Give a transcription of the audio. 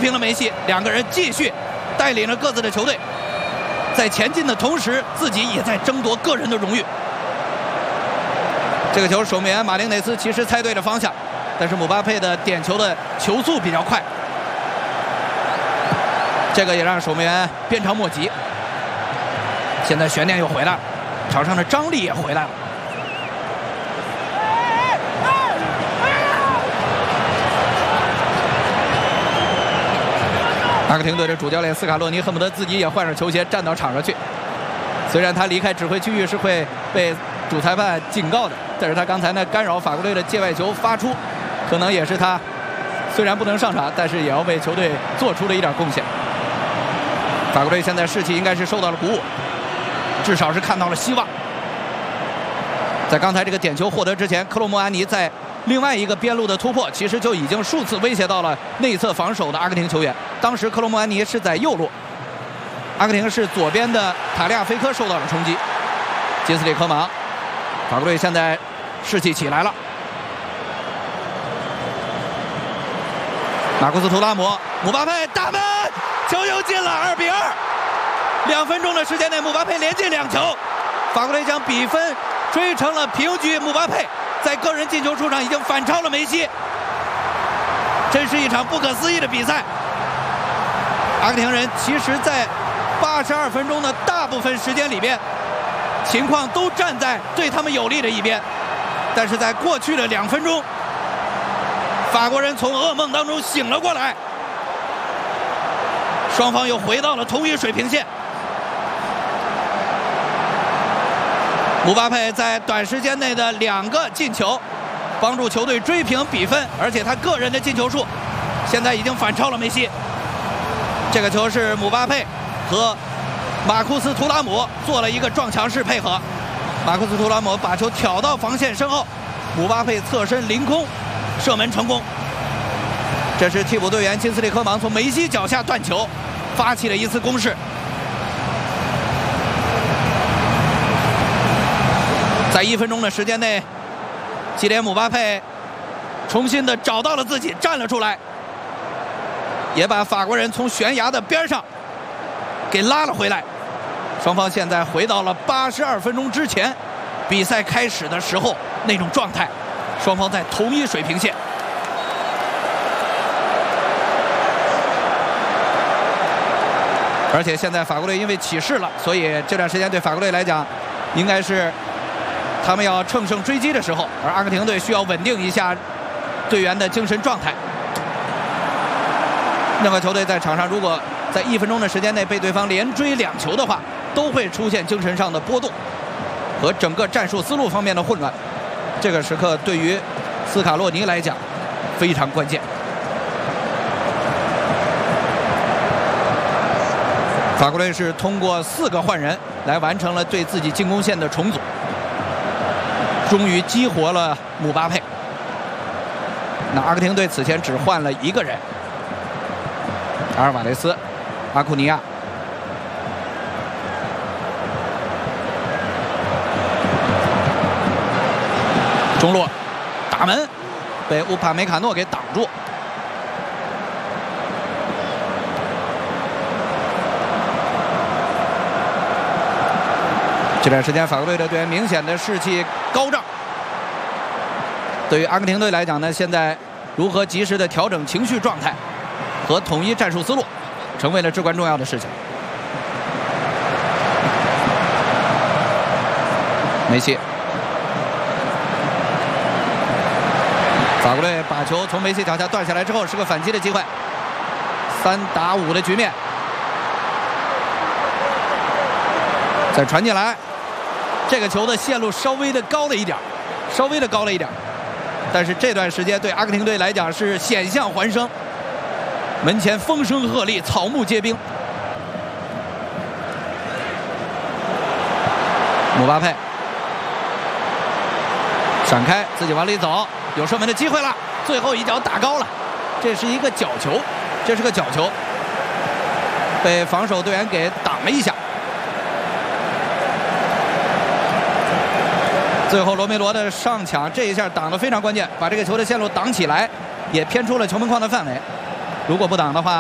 平了梅西，两个人继续带领着各自的球队，在前进的同时，自己也在争夺个人的荣誉。这个球守门员马丁内斯其实猜对了方向，但是姆巴佩的点球的球速比较快，这个也让守门员鞭长莫及。现在悬念又回来了，场上的张力也回来了。阿根廷队的主教练斯卡洛尼恨不得自己也换上球鞋站到场上去。虽然他离开指挥区域是会被主裁判警告的，但是他刚才呢干扰法国队的界外球发出，可能也是他虽然不能上场，但是也要为球队做出了一点贡献。法国队现在士气应该是受到了鼓舞，至少是看到了希望。在刚才这个点球获得之前，克洛穆安尼在另外一个边路的突破，其实就已经数次威胁到了内侧防守的阿根廷球员。当时克洛穆安尼是在右路，阿根廷是左边的塔利亚菲科受到了冲击。金斯里科芒，法国队现在士气起来了。马库斯图拉姆，姆巴佩大门，球又进了，2-2。2分钟的时间内，姆巴佩连进2球，法国队将比分追成了平局。姆巴佩在个人进球数上已经反超了梅西，真是一场不可思议的比赛。阿根廷人其实在82分钟的大部分时间里边，情况都站在对他们有利的一边，但是在过去的2分钟，法国人从噩梦当中醒了过来，双方又回到了同一水平线。姆巴佩在短时间内的2个进球，帮助球队追平比分，而且他个人的进球数现在已经反超了梅西。这个球是姆巴佩和马库斯图拉姆做了一个撞墙式配合，马库斯图拉姆把球挑到防线身后，姆巴佩侧身凌空射门成功。这是替补队员金斯里科芒从梅西脚下断球，发起了一次攻势。在1分钟的时间内，基连姆巴佩重新的找到了自己，站了出来，也把法国人从悬崖的边上给拉了回来。双方现在回到了82分钟之前比赛开始的时候那种状态，双方在同一水平线。而且现在法国队因为起势了，所以这段时间对法国队来讲应该是他们要乘胜追击的时候，而阿根廷队需要稳定一下队员的精神状态。任何球队在场上如果在1分钟的时间内被对方连追2球的话，都会出现精神上的波动和整个战术思路方面的混乱。这个时刻对于斯卡洛尼来讲非常关键。法国队是通过4个换人来完成了对自己进攻线的重组，终于激活了姆巴佩。那阿根廷队此前只换了1个人，阿尔瓦雷斯、阿库尼亚。中路打门被乌帕梅卡诺给挡住。这段时间法国队的队员明显的士气高涨。对于阿根廷队来讲呢，现在如何及时的调整情绪状态和统一战术思路，成为了至关重要的事情。梅西，法国队把球从梅西脚下断下来之后，是个反击的机会，3打5的局面，再传进来。这个球的线路稍微的高了一点，但是这段时间对阿根廷队来讲是险象环生，门前风声鹤唳，草木皆兵。姆巴佩闪开，自己往里走，有射门的机会了，最后一脚打高了，这是一个角球，被防守队员给挡了一下。最后罗梅罗的上抢，这一下挡得非常关键，把这个球的线路挡起来，也偏出了球门框的范围。如果不挡的话